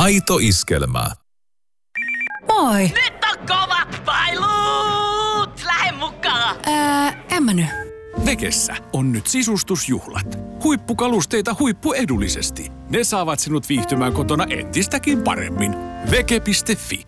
Aito iskelmä. Moi! Nyt on kovat pailut! Lähde mukaan! En mä nyt. Vekessä on nyt sisustusjuhlat. Huippukalusteita huippuedullisesti. Ne saavat sinut viihtymään kotona entistäkin paremmin. Veke.fi.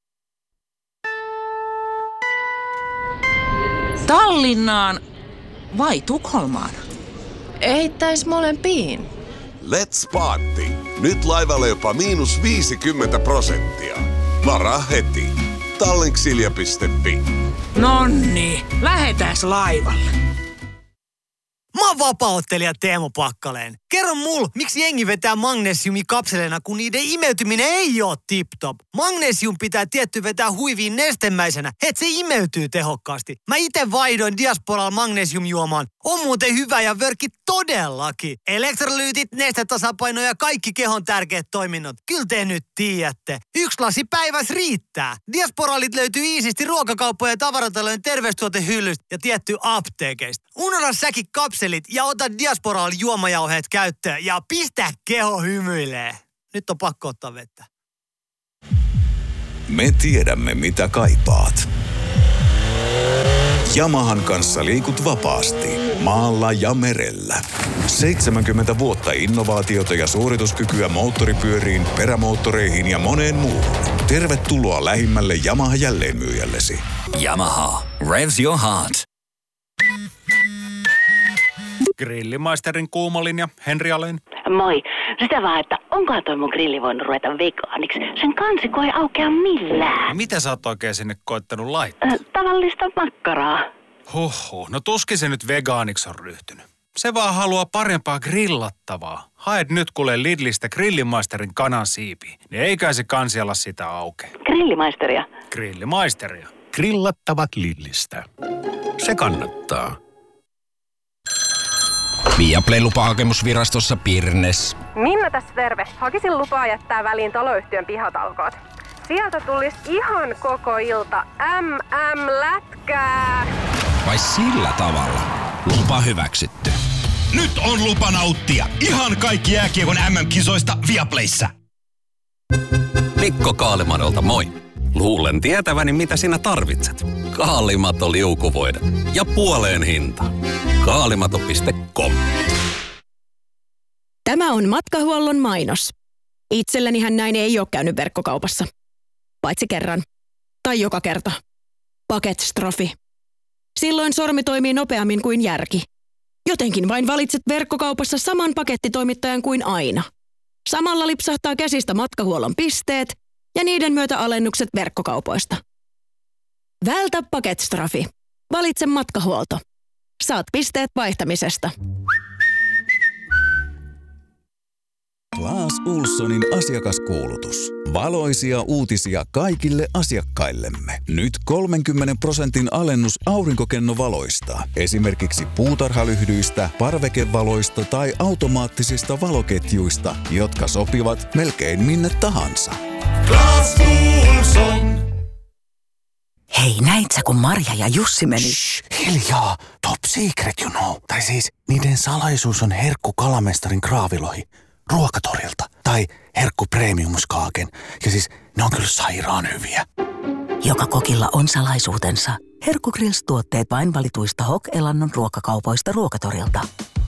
Tallinnaan vai Tukholmaan? Eittäis molempiin. Let's party! Nyt laivalle jopa -50%. Varaa heti. Tallinksilja.fi. Nonni, lähetääs laivalle. Mä oon vapaa-ottelija Teemu Pakkaleen. Kerro mul, miksi jengi vetää magnesiumikapseleina, kun niiden imeytyminen ei oo tip-top. Magnesium pitää tietty vetää huiviin nestemäisenä, et se imeytyy tehokkaasti. Mä ite vaihdoin Diasporalla magnesiumjuomaan. On muuten hyvä ja vörkki todellakin. Elektrolyytit, nestetasapaino ja kaikki kehon tärkeät toiminnot. Kyllä te nyt tiedätte. 1 lasi päivässä riittää. Diasporalit löytyy iisisti ruokakauppojen ja tavaratalojen terveystuotehyllystä ja tietty apteekeista. Unohda säkin kapselit ja ota Diasporal juomajauheet käyttöön ja pistä keho hymyilee. Nyt on pakko ottaa vettä. Me tiedämme, mitä kaipaat. Yamahan kanssa liikut vapaasti, maalla ja merellä. 70 vuotta innovaatiota ja suorituskykyä moottoripyöriin, perämoottoreihin ja moneen muuhun. Tervetuloa lähimmälle Yamaha jälleenmyyjällesi. Yamaha. Revs your heart. Grillimaisterin kuumalinja, Henri Alén. Moi. Sitä vaan, että onkohan toi mun grilli voinut ruveta vegaaniksi? Sen kansiko ei aukea millään. Mitä sä oot oikein sinne koittanut laittaa? Tavallista makkaraa. Huhhuh, no tuskin se nyt vegaaniksi on ryhtynyt. Se vaan haluaa parempaa grillattavaa. Haet nyt kuule Lidlistä Grillimaisterin kanansiipiä, niin eikä se kansialla sitä auke. Grillimaisteria. Grillimaisteria. Grillattavat Lidlistä. Se kannattaa. Viaplay-lupahakemusvirastossa Pirnes. Minna tässä terve. Hakisin lupaa jättää väliin taloyhtiön pihatalkoot. Sieltä tulisi ihan koko ilta MM-lätkää. Vai sillä tavalla? Lupa hyväksytty. Nyt on lupa nauttia ihan kaikki jääkiekon MM-kisoista Viaplayssä. Mikko Kaalimadolta moi. Luulen tietäväni mitä sinä tarvitset. Kaalimato liukuvoide ja puoleen hinta. Kaalimato.com. Tämä on matkahuollon mainos. Itsellänihän näin ei ole käynyt verkkokaupassa. Paitsi kerran. Tai joka kerta. Paketstrofi. Silloin sormi toimii nopeammin kuin järki. Jotenkin vain valitset verkkokaupassa saman pakettitoimittajan kuin aina. Samalla lipsahtaa käsistä matkahuollon pisteet ja niiden myötä alennukset verkkokaupoista. Vältä paketstrofi. Valitse matkahuolto. Saat pisteet vaihtamisesta. Claes Ohlsonin asiakaskuulutus. Valoisia uutisia kaikille asiakkaillemme. Nyt 30% alennus aurinkokennovaloista. Esimerkiksi puutarhalyhdyistä, parvekevaloista tai automaattisista valoketjuista, jotka sopivat melkein minne tahansa. Claes Ohlson. Hei, näit sä kun Marja ja Jussi meni? Shh, hiljaa. Top secret, you know. Tai siis, niiden salaisuus on herkku kalamestarin kraavilohi. Ruokatorilta. Tai herkku premiumskaaken. Ja siis, ne on kyllä sairaan hyviä. Joka kokilla on salaisuutensa. Herkku Grills-tuotteet vain valituista Hok-elannon ruokakaupoista Ruokatorilta.